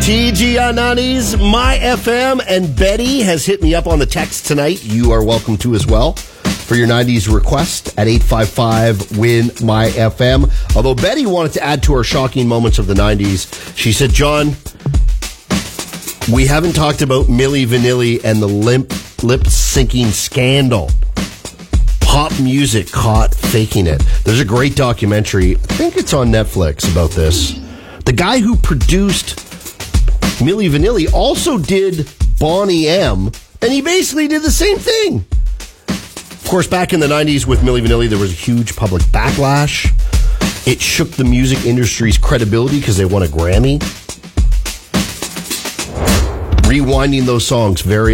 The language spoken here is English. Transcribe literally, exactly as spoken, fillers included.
T G on nineties, My F M, and Betty has hit me up on the text tonight. You are welcome to as well for your nineties request at eight five five, W I N, My F M. Although Betty wanted to add to our shocking moments of the nineties, she said, John, we haven't talked about Milli Vanilli and the limp, lip-syncing scandal. Pop music caught faking it. There's a great documentary, I think it's on Netflix, about this. The guy who produced Milli Vanilli also did Boney M, and he basically did the same thing. Of course, back in the nineties with Milli Vanilli, there was a huge public backlash. It shook the music industry's credibility because they won a Grammy. Rewinding those songs very